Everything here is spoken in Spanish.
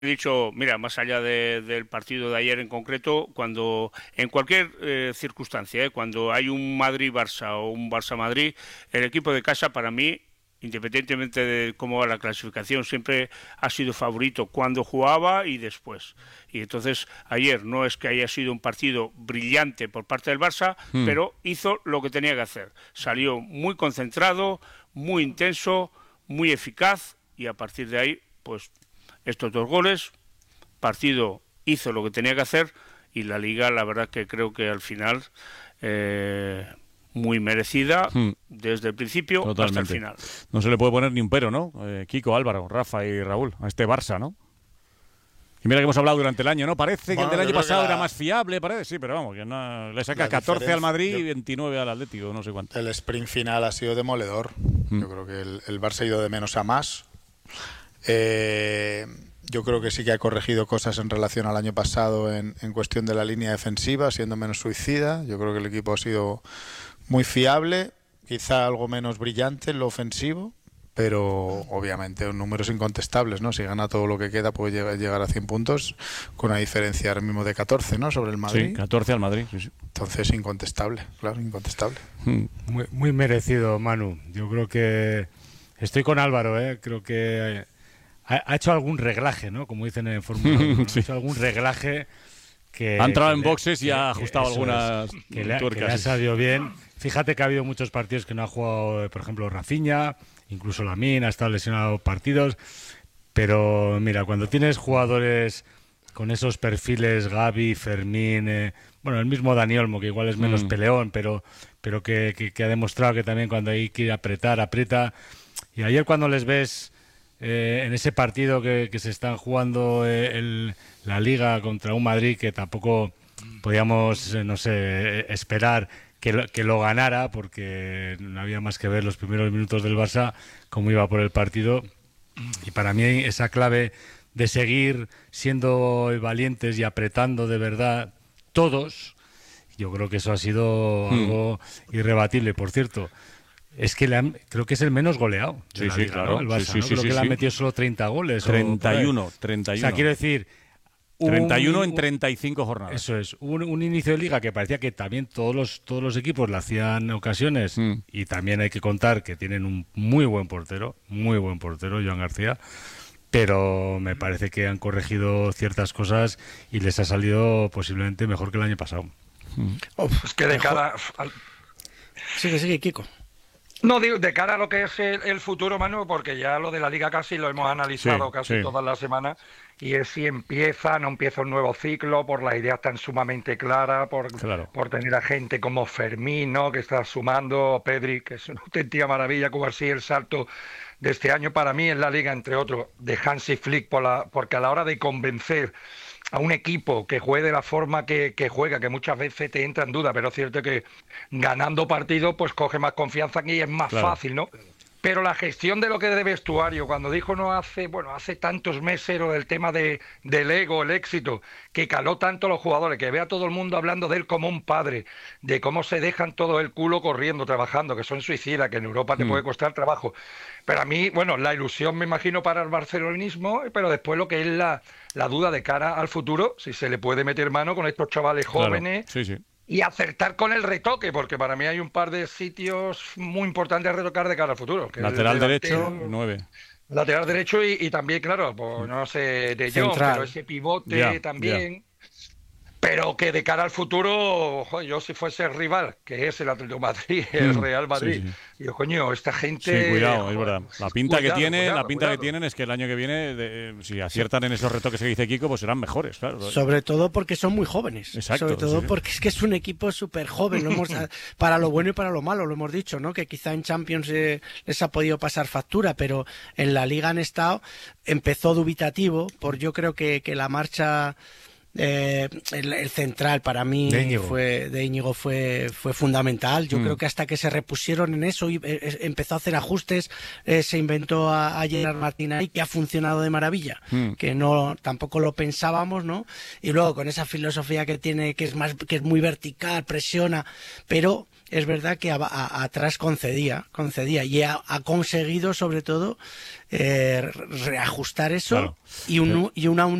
he dicho, mira, más allá del partido de ayer en concreto, cuando en cualquier circunstancia, cuando hay un Madrid-Barça o un Barça-Madrid, el equipo de casa para mí, independientemente de cómo va la clasificación, siempre ha sido favorito cuando jugaba y después. Y entonces ayer no es que haya sido un partido brillante por parte del Barça, Mm. pero hizo lo que tenía que hacer. Salió muy concentrado, muy intenso, muy eficaz y a partir de ahí, pues estos 2 goles, partido hizo lo que tenía que hacer y la Liga, la verdad que creo que al final muy merecida Mm. desde el principio hasta el Totalmente. final. No se le puede poner ni un pero, ¿no? Kiko, Álvaro, Rafa y Raúl, a este Barça, ¿no? Y mira que hemos hablado durante el año, ¿no? Parece que el Bueno, del yo año creo que pasado era más fiable, parece, sí, pero vamos, que no, le saca la 14 al Madrid y diferencia, 29 al Atlético, no sé cuánto. el sprint final ha sido demoledor. Yo creo que el Barça ha ido de menos a más. Yo creo que sí que ha corregido cosas en relación al año pasado en cuestión de la línea defensiva, siendo menos suicida. Yo creo que el equipo ha sido muy fiable, quizá algo menos brillante en lo ofensivo, pero obviamente números incontestables, ¿no? Si gana todo lo que queda puede llegar a 100 puntos con una diferencia ahora mismo de 14, ¿no? Sobre el Madrid. Sí, 14 al Madrid, sí, sí. Entonces incontestable, claro, incontestable. Muy, muy merecido, Manu. Yo creo que estoy con Álvaro, ¿eh? Creo que ha hecho algún reglaje, ¿no? Como dicen en Fórmula 1, ¿no? Sí. Ha hecho algún reglaje que... Ha entrado que en boxes y ha ajustado eso algunas que le ha tuercas. salido bien. Fíjate que ha habido muchos partidos que no ha jugado, por ejemplo, Rafinha, incluso Lamine ha estado lesionado partidos, pero mira, cuando tienes jugadores con esos perfiles, Gavi, Fermín, bueno, el mismo Dani Olmo, que igual es menos peleón, pero que ha demostrado que también cuando hay que apretar, aprieta. Y ayer cuando les ves en ese partido que se están jugando la Liga contra un Madrid que tampoco podíamos, no sé, esperar que lo ganara, porque no había más que ver los primeros minutos del Barça, cómo iba por el partido. Y para mí esa clave de seguir siendo valientes y apretando de verdad todos, yo creo que eso ha sido algo irrebatible. Por cierto, es que creo que es el menos goleado de Sí, la sí, Liga, claro. ¿no? El Barça, Sí, sí, ¿no? sí, Creo sí, que le sí. han metido solo 30 goles. 31, O por ahí. 31. O sea, quiero decir... 31 en 35 jornadas. Eso es, un inicio de liga que parecía que también todos los equipos le hacían ocasiones, y también hay que contar que tienen un muy buen portero, Joan García, pero me parece que han corregido ciertas cosas y les ha salido posiblemente mejor que el año pasado. Es que de cara Sigue, Kiko. no digo de cara a lo que es el futuro, Manu, porque ya lo de la liga casi lo hemos analizado Sí, casi sí. todas las semanas, y es si no empieza un nuevo ciclo, por las ideas tan sumamente claras, Claro. por tener a gente como Fermín, ¿no? Que está sumando, Pedri, que es una auténtica maravilla, como así el salto de este año para mí en la liga, entre otros, de Hansi Flick, porque a la hora de convencer a un equipo que juegue de la forma que juega, que muchas veces te entra en duda, pero es cierto que ganando partidos pues coge más confianza y es más Claro. fácil, ¿no? Pero la gestión de lo que es de vestuario, cuando dijo no hace tantos meses lo del tema del ego, el éxito, que caló tanto a los jugadores, que ve a todo el mundo hablando de él como un padre, de cómo se dejan todo el culo corriendo, trabajando, que son suicidas, que en Europa te puede costar trabajo. Pero a mí, bueno, la ilusión me imagino para el barcelonismo, pero después lo que es la duda de cara al futuro, si se le puede meter mano con estos chavales Claro. jóvenes. Sí, sí. Y acertar con el retoque, porque para mí hay un par de sitios muy importantes a retocar de cara al futuro. Que Lateral el derecho, delantero, 9. lateral derecho y también, claro, pues no sé, de Jong, Central. pero ese pivote Ya, también. Pero que de cara al futuro, joder, yo si fuese el rival, que es el Atlético de Madrid, el Real Madrid, sí. yo, coño, esta gente... Sí, cuidado, joder, es verdad. La pinta cuidado, que tienen, cuidado, la pinta cuidado. que tienen es que el año que viene, si aciertan en esos retoques que dice Kiko, pues serán mejores, claro. Sobre todo porque son muy jóvenes. Exacto, Sobre todo sí. porque es que es un equipo súper joven. Para lo bueno y para lo malo, lo hemos dicho, ¿no? Que quizá en Champions les ha podido pasar factura, pero en la Liga han estado. Empezó dubitativo, yo creo que la marcha... el central para mí de Íñigo fue fundamental. Yo creo que hasta que se repusieron en eso y empezó a hacer ajustes, se inventó a Gerard Martín ahí, que ha funcionado de maravilla, que no tampoco lo pensábamos, ¿no? Y luego con esa filosofía que tiene, que es muy vertical, presiona, pero es verdad que atrás concedía y ha conseguido sobre todo reajustar eso, Claro. y una